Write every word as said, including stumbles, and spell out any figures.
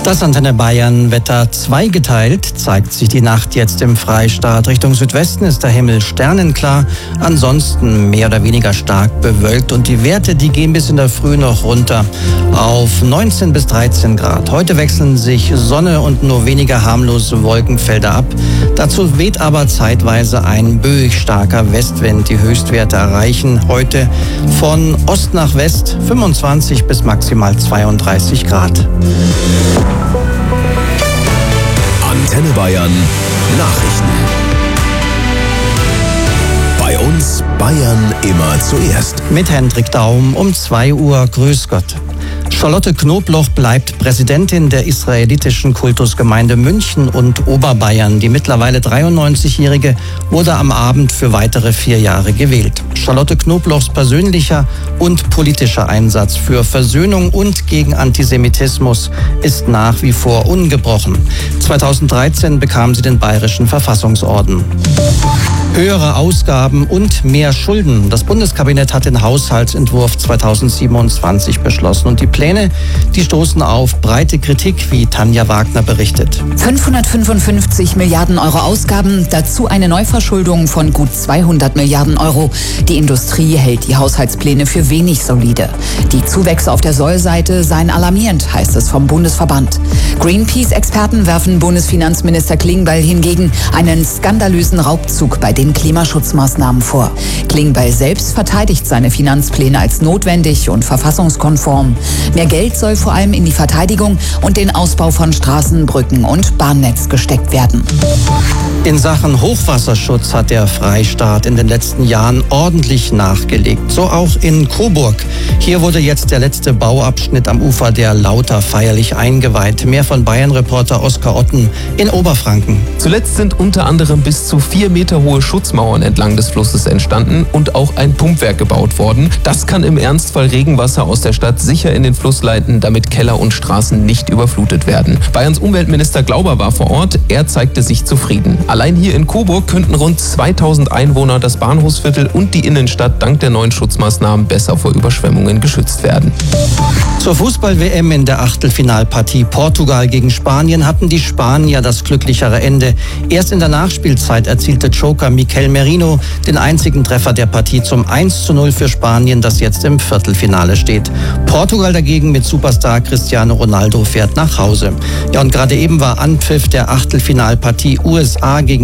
Das Antenne Bayern Wetter zweigeteilt zeigt sich die Nacht jetzt im Freistaat. Richtung Südwesten ist der Himmel sternenklar, ansonsten mehr oder weniger stark bewölkt und die Werte, die gehen bis in der Früh noch runter auf neunzehn bis dreizehn Grad. Heute wechseln sich Sonne und nur weniger harmlose Wolkenfelder ab. Dazu weht aber zeitweise ein böig starker Westwind. Die Höchstwerte erreichen heute von Ost nach West fünfundzwanzig bis maximal zweiunddreißig Grad. Antenne Bayern Nachrichten. Bei uns Bayern immer zuerst. Mit Hendrik Daum um zwei Uhr. Grüß Gott. Charlotte Knobloch bleibt Präsidentin der israelitischen Kultusgemeinde München und Oberbayern. Die mittlerweile dreiundneunzigjährige wurde am Abend für weitere vier Jahre gewählt. Charlotte Knoblochs persönlicher und politischer Einsatz für Versöhnung und gegen Antisemitismus ist nach wie vor ungebrochen. zweitausenddreizehn bekam sie den Bayerischen Verfassungsorden. Höhere Ausgaben und mehr Schulden. Das Bundeskabinett hat den Haushaltsentwurf zweitausendsiebenundzwanzig beschlossen und die Pläne, die stoßen auf breite Kritik, wie Tanja Wagner berichtet. fünfhundertfünfundfünfzig Milliarden Euro Ausgaben, dazu eine Neuverschuldung von gut zweihundert Milliarden Euro. Die Industrie hält die Haushaltspläne für wenig solide. Die Zuwächse auf der Sollseite seien alarmierend, heißt es vom Bundesverband. Greenpeace-Experten werfen Bundesfinanzminister Klingbeil hingegen einen skandalösen Raubzug bei den Klimaschutzmaßnahmen vor. Klingbeil selbst verteidigt seine Finanzpläne als notwendig und verfassungskonform. Mehr Geld soll vor allem in die Verteidigung und den Ausbau von Straßen, Brücken und Bahnnetz gesteckt werden. In Sachen Hochwasserschutz hat der Freistaat in den letzten Jahren ordentlich nachgelegt. So auch in Coburg. Hier wurde jetzt der letzte Bauabschnitt am Ufer der Lauter feierlich eingeweiht. Mehr von Bayern-Reporter Oskar Otten in Oberfranken. Zuletzt sind unter anderem bis zu vier Meter hohe Schutzmauern entlang des Flusses entstanden und auch ein Pumpwerk gebaut worden. Das kann im Ernstfall Regenwasser aus der Stadt sicher in den Fluss leiten, damit Keller und Straßen nicht überflutet werden. Bayerns Umweltminister Glauber war vor Ort. Er zeigte sich zufrieden. Allein hier in Coburg könnten rund zweitausend Einwohner das Bahnhofsviertel und die Innenstadt dank der neuen Schutzmaßnahmen besser vor Überschwemmungen geschützt werden. Zur Fußball-W M in der Achtelfinalpartie Portugal gegen Spanien hatten die Spanier das glücklichere Ende. Erst in der Nachspielzeit erzielte Joker Mikel Merino den einzigen Treffer der Partie zum eins zu null für Spanien, das jetzt im Viertelfinale steht. Portugal dagegen mit Superstar Cristiano Ronaldo fährt nach Hause. Ja, und gerade eben war Anpfiff der Achtelfinalpartie U S A gegen